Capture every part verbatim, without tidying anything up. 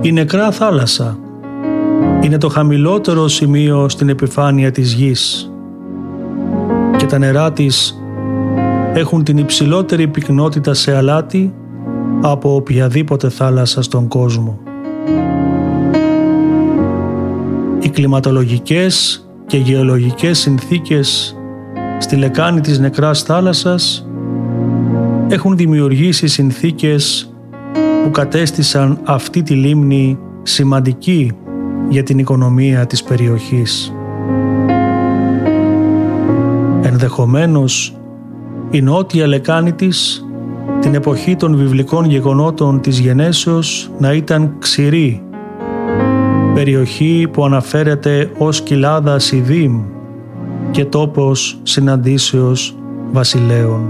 Η νεκρά θάλασσα είναι το χαμηλότερο σημείο στην επιφάνεια της γης και τα νερά της έχουν την υψηλότερη πυκνότητα σε αλάτι από οποιαδήποτε θάλασσα στον κόσμο. Οι κλιματολογικές και γεωλογικές συνθήκες στη λεκάνη της νεκράς θάλασσας έχουν δημιουργήσει συνθήκες που κατέστησαν αυτή τη λίμνη σημαντική για την οικονομία της περιοχής. Ενδεχομένως, η νότια λεκάνη της την εποχή των βιβλικών γεγονότων της γενέσεως να ήταν ξηρή, περιοχή που αναφέρεται ως κοιλάδα Σιδήμ και τόπος συναντήσεως βασιλέων.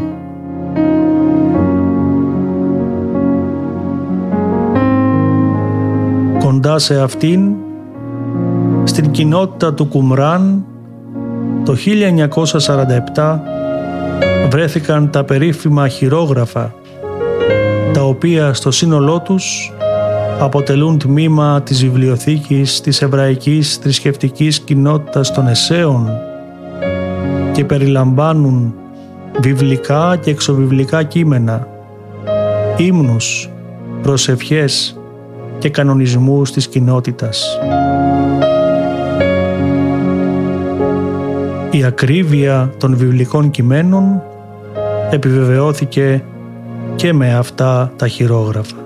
Κοντά σε αυτήν, στην κοινότητα του Κουμράν, το χίλια εννιακόσια σαράντα επτά βρέθηκαν τα περίφημα χειρόγραφα, τα οποία στο σύνολό τους αποτελούν τμήμα της βιβλιοθήκης της εβραϊκής θρησκευτικής κοινότητας των Εσέων και περιλαμβάνουν βιβλικά και εξωβιβλικά κείμενα, ύμνους, προσευχές και κανονισμούς της κοινότητας. Η ακρίβεια των βιβλικών κειμένων επιβεβαιώθηκε και με αυτά τα χειρόγραφα.